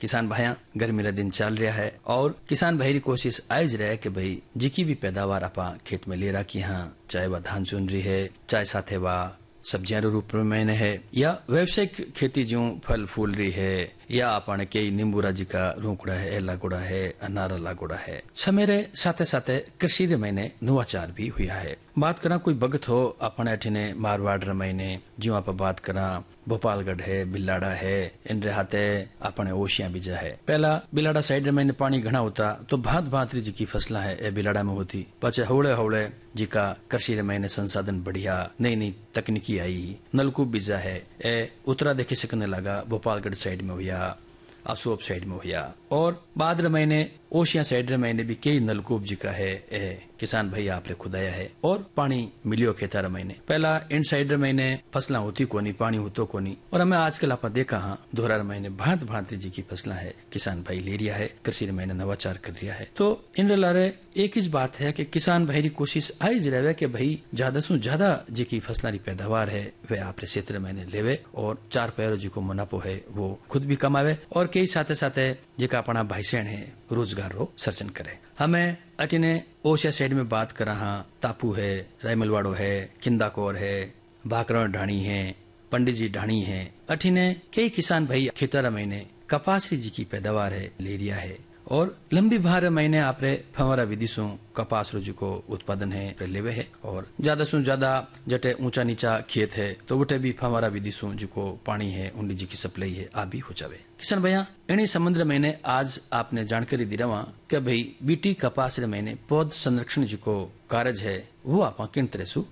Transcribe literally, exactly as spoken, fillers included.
किसान भाइया गर्मी रा दिन चल रहा है और किसान भाई की कोशिश आयज रहे कि भाई जिकी भी पैदावार आपा खेत में ले रखी हाँ, चाहे वह धान चुन रही है, चाहे साथे वह सब्जियां रूप में मैंने है या व्यावसायिक खेती जो फल फूल रही है या अपन कई नींबू राजी का रोकड़ा है, लागोड़ा है, अनारा लागोड़ा है, समेरे साथे साथे कृषि रे महीने नवाचार भी हुआ है। बात करा कोई भगत हो अपने अठिने मारवाड़ रे महीने जो आप बात करा भोपालगढ़ है, बिलाड़ा है, इन हाथे अपने ओशिया बीजा है। पहला बिलाड़ा साइड में पानी घना होता तो भात भात जी की फसला है ए बिलाड़ा में होती, पचे हौले हौले जी का कृषि में संसाधन बढ़िया नई नई तकनीकी आई, नलकूप बीजा है ए उतरा देखे सकने लगा भोपालगढ़ साइड में हुआ, असोप साइड में हुआ और बाद महीने ओशिया साइड रे महीने भी कई नलकूप जी का है ए किसान भाई आपने खुदाया है और पानी मिलियो खेता महीने। पहला इन साइड रे महीने फसला होती कोनी, पानी होतो कोनी और हमें आजकल आप देखा हाँ दोहरा महीने भांत भांति जी की फसला है किसान भाई ले रिया है, कृषि महीने नवाचार कर रिया है। तो इन लारे एक ही बात है कि किसान भाई की कोशिश आई रहे कि भाई ज्यादा से ज्यादा जी की फसला की पैदावार है वे आपने क्षेत्र महीने लेवे और चार पैरों जी को मुनाफो है वो खुद भी कमावे और कई साथे साथे जिका अपना भाई सैन है रोजगार रो सर्जन करे। हमें अटिने ओशिया साइड में बात करा हाँ तापू है, रायमलवाड़ो है, किंदाकोर है, भाकरा ढाणी है, पंडित जी ढाणी है, अठिने कई किसान भाई खेतर महीने कपास जी की पैदावार है ले रिया है और लंबी भार महीने आपरे फंवरा विधि सु कपास रोज को उत्पादन है लेवे है और ज्यादा से ज्यादा जटे ऊंचा नीचा खेत है तो उठे भी फंवरा विधि सु जो को पानी है उंडी जी की सप्लाई है आ भी हो जावे। किसान भैया इन्हीं समुद्र महीने आज आपने जानकारी दी रहा कि भाई बीटी कपास रे महीने पौध संरक्षण जी को कार्य है वो आप किन तरह से